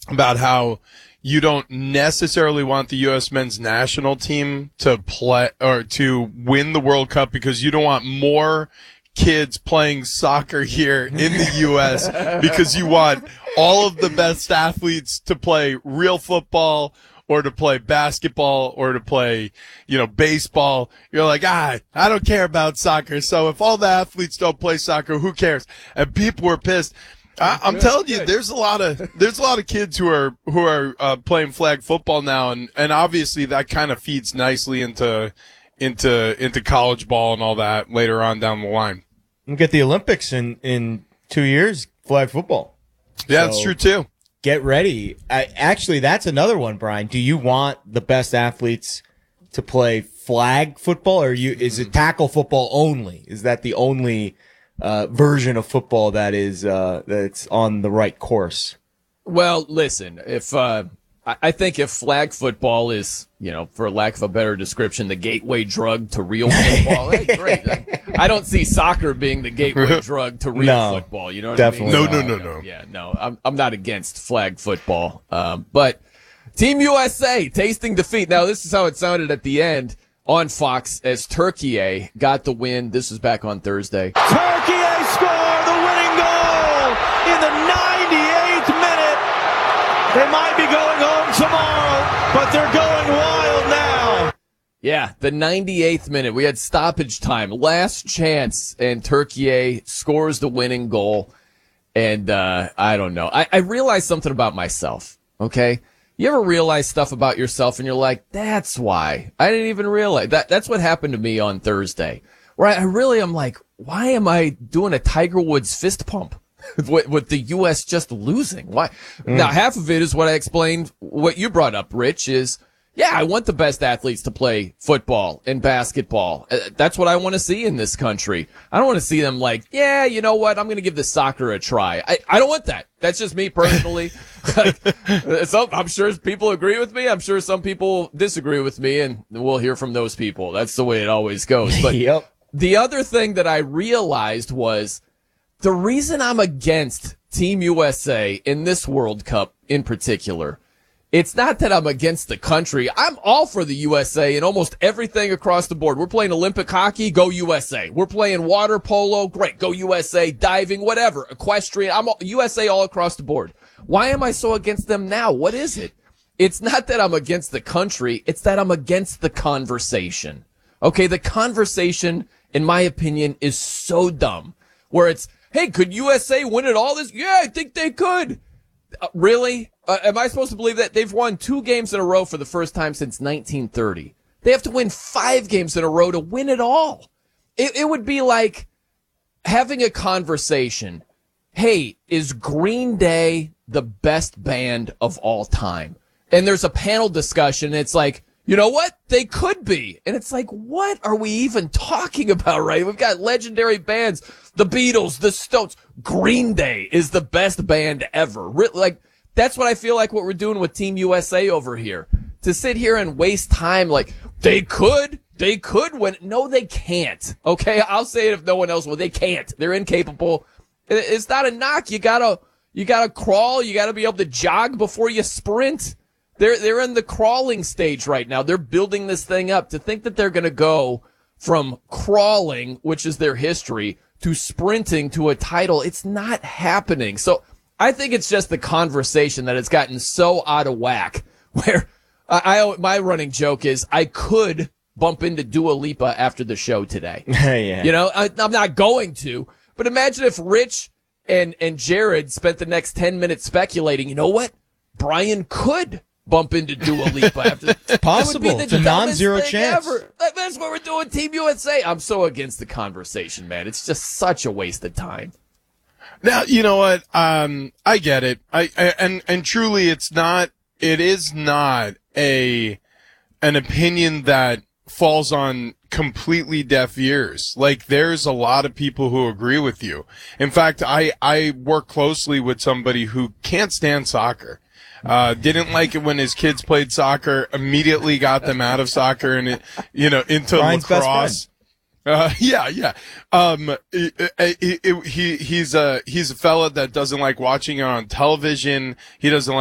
about how you don't necessarily want the U.S. men's national team to play or to win the World Cup because you don't want more kids playing soccer here in the U.S. because you want all of the best athletes to play real football or to play basketball or to play, baseball. You're like, I don't care about soccer. So if all the athletes don't play soccer, who cares? And people were pissed. I'm telling you, there's a lot of kids who are playing flag football now, and obviously that kind of feeds nicely into college ball and all that later on down the line. We'll get the Olympics in 2 years, flag football. Yeah, that's true too. Get ready. Actually, that's another one, Brian. Do you want the best athletes to play flag football, or is it tackle football only? Is that the only version of football that's on the right course? Well, listen, if I think if flag football is, for lack of a better description, the gateway drug to real football, hey, great. I don't see soccer being the gateway drug to real football. You know what definitely I mean? No. Yeah, no, I'm not against flag football. But Team USA tasting defeat. Now, this is how it sounded at the end on Fox as Turkey got the win. This was back on Thursday. Turkey scored the winning goal in the 98th minute. They might be going home tomorrow, but they're going wild now. Yeah, the 98th minute. We had stoppage time, last chance, and Turkey scores the winning goal. And I don't know. I realized something about myself, okay? You ever realize stuff about yourself and you're like, that's why. I didn't even realize. That's what happened to me on Thursday. Where I'm like, why am I doing a Tiger Woods fist pump with the U.S. just losing? Why? Now, half of it is what I explained, what you brought up, Rich, is, yeah, I want the best athletes to play football and basketball. That's what I want to see in this country. I don't want to see them like, yeah, you know what? I'm going to give the soccer a try. I don't want that. That's just me personally. I'm sure people agree with me. I'm sure some people disagree with me, and we'll hear from those people. That's the way it always goes. But Yep. The other thing that I realized was the reason I'm against Team USA in this World Cup in particular, it's not that I'm against the country. I'm all for the USA in almost everything across the board. We're playing Olympic hockey, go USA. We're playing water polo, great, go USA. Diving, whatever, equestrian, USA all across the board. Why am I so against them now? What is it? It's not that I'm against the country. It's that I'm against the conversation. Okay, the conversation, in my opinion, is so dumb. Where it's, hey, could USA win it all this? Yeah, I think they could. Really? Am I supposed to believe that they've won 2 games in a row for the first time since 1930? They have to win 5 games in a row to win it all. It would be like having a conversation. Hey, is Green Day the best band of all time? And there's a panel discussion. And it's like, you know what? They could be. And it's like, what are we even talking about, right? We've got legendary bands. The Beatles, the Stones. Green Day is the best band ever. Like, that's what I feel like what we're doing with Team USA over here. To sit here and waste time like, they could win. No, they can't. Okay? I'll say it if no one else will. They can't. They're incapable. It's not a knock. You gotta crawl. You gotta be able to jog before you sprint. They're in the crawling stage right now. They're building this thing up. To think that they're going to go from crawling, which is their history, to sprinting to a title, it's not happening. So I think it's just the conversation that it's gotten so out of whack where my running joke is I could bump into Dua Lipa after the show today. Yeah. I'm not going to, but imagine if Rich and Jared spent the next 10 minutes speculating, you know what? Brian could bump into Dua Lipa after. It's possible. It's a non-zero chance. Ever. That's what we're doing, Team USA. I'm so against the conversation, man. It's just such a waste of time. Now, you know what? I get it. And truly it is not an opinion that falls on completely deaf ears. Like, there's a lot of people who agree with you. In fact, I work closely with somebody who can't stand soccer. Didn't like it when his kids played soccer, immediately got them out of soccer and, into Brian's lacrosse. Yeah. He's a fella that doesn't like watching it on television. He doesn't